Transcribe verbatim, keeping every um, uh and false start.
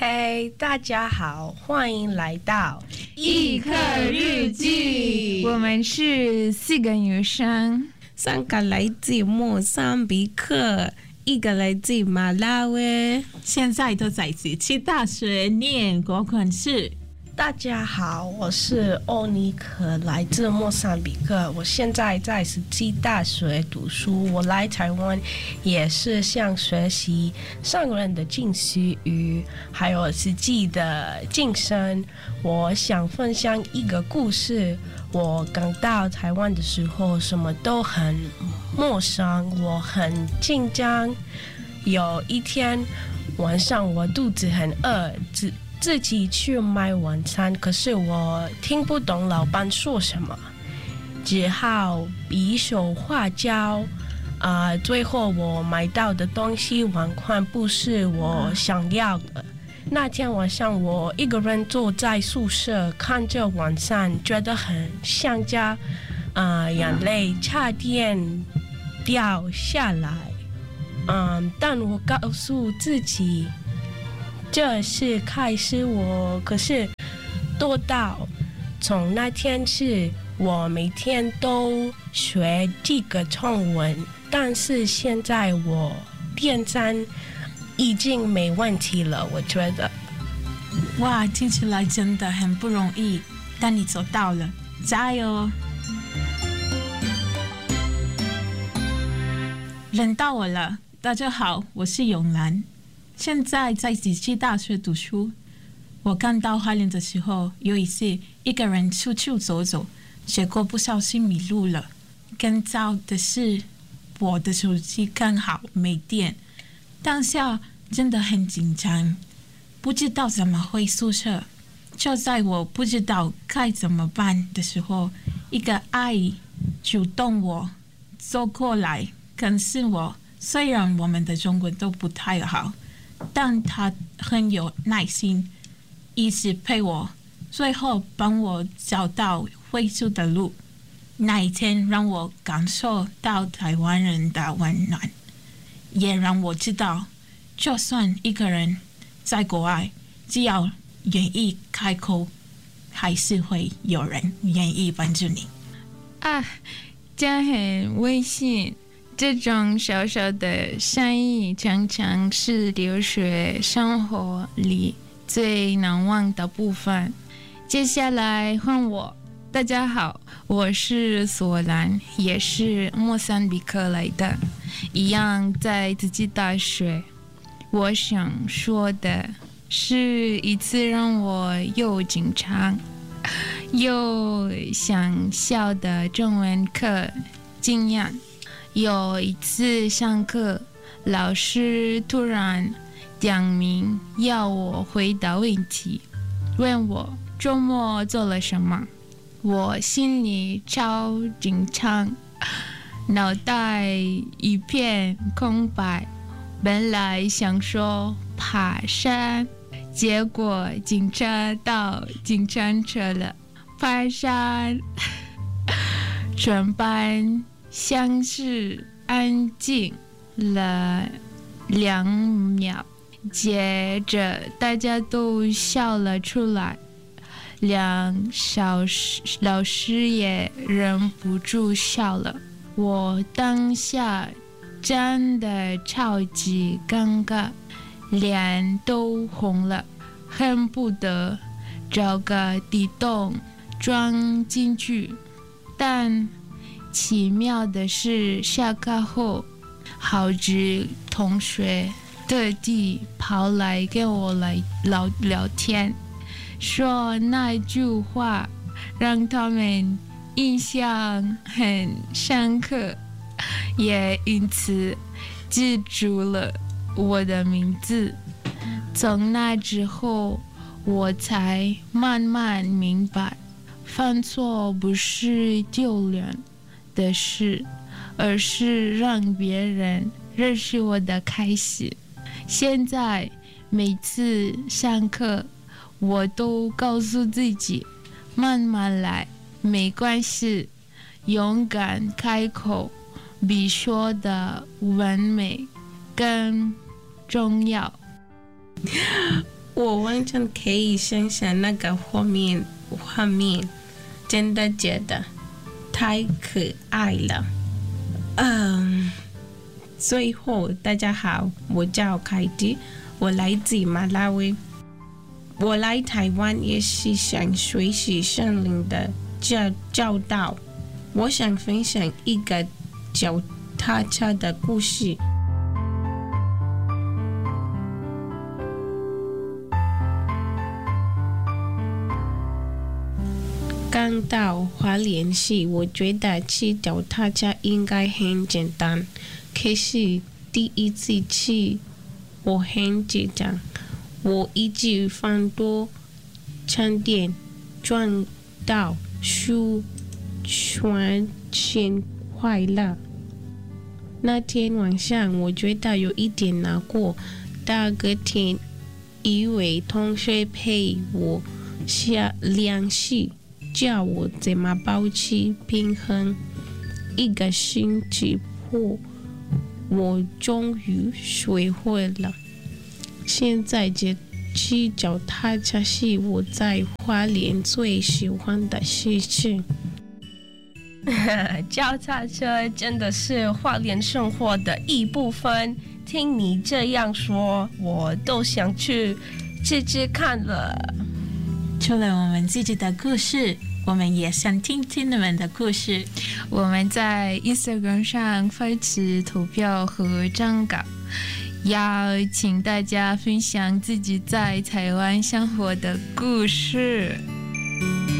嘿，大家好，欢迎来到一刻日记。 我们是四个女生， 三个来自莫桑比克，一个来自马拉维， 现在都在慈济大学念国文系。 大家好，我是欧尼可，来自莫桑比克。我现在在慈济大学读书。我来台湾也是想学习上人的进修语，还有慈济的晋升。我想分享一个故事。我刚到台湾的时候，什么都很陌生，我很紧张。有一天晚上，我肚子很饿，自自己去买晚餐，可是我听不懂老板说什么，只好比手画脚。啊、呃，最后我买到的东西完全不是我想要的。那天晚上，我一个人坐在宿舍看着晚餐，觉得很想家，啊、呃，眼泪差点掉下来。嗯，但我告诉自己，这是开始我，可是多到从那天起，我每天都学几个中文，但是现在我点赞已经没问题了，我觉得。 哇，听起来真的很不容易，但你做到了，加油！轮到我了，大家好，我是永兰。现在在慈济大学读书。我刚到花莲的时候，有一次一个人出去走走，结果不小心迷路了。更糟的是，我的手机刚好没电，当下真的很紧张，不知道怎么回宿舍。就在我不知道该怎么办的时候，一个阿姨主动我走过来跟是我。虽然我们的中文都不太好，但他很有耐心，一直陪我，最后帮我找到回去的路。那一天让我感受到台湾人的温暖，也让我知道，就算一个人在国外，只要愿意开口，还是会有人愿意帮助你。 啊，这很危险。这种小小的善意，常常是留学生活里最难忘的部分。接下来换我。大家好，我是索兰，也是莫桑比克来的，一样在慈济大学。我想说的是一次让我又紧张又想笑的中文课经验。有一次上课，老师突然点名要我回答问题，问我周末做了什么。我心里超紧张，脑袋一片空白。本来想说爬山，结果警察到警察车了。爬山，全班像是安静了两秒，接着大家都笑了出来，两小时老师也忍不住笑了。我当下真的超级尴尬，脸都红了，恨不得找个地洞钻进去。但奇妙的是，下课后，好几同学特地跑来跟我来聊聊天，说那句话让他们印象很深刻，也因此记住了我的名字。从那之后，我才慢慢明白，犯错不是丢脸的事，而是让别人认识我的开始。现在每次上课，我都告诉自己，慢慢来，没关系，勇敢开口，比说的完美更重要。 我完全可以想象那个画面，画面真的觉得太可爱了。嗯，最后大家好，我叫凯蒂，我来自马拉维。我来台湾也是想学习圣灵的教教导。我想分享一个脚踏车的故事。刚到花莲时，我觉得骑脚踏车应该很简单，可是第一次骑，我很紧张，我一直翻多餐点，撞到树，全身坏了。那天晚上，我觉得有一点难过，大隔天，一位同学陪我下练习。教我怎么保持平衡。一个星期后，我终于学会了。现在骑脚踏车是我在花莲最喜欢的事情。 脚踏车真的是花莲生活的一部分。听你这样说，我都想去试试看了。 除了我们自己的故事，我们也想听听你们的故事。 我们在 Instagram 上发起投票和征稿，邀请大家分享自己在台湾生活的故事。